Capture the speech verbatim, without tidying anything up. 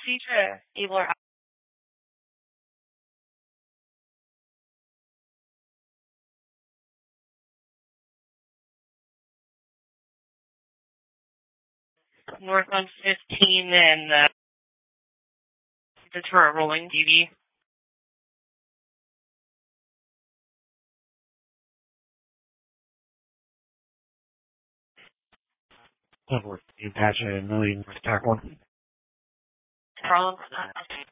C to Abler. North on fifteen and uh, Detroit rolling D V. Over. You patch it and leading for attack one. Problem.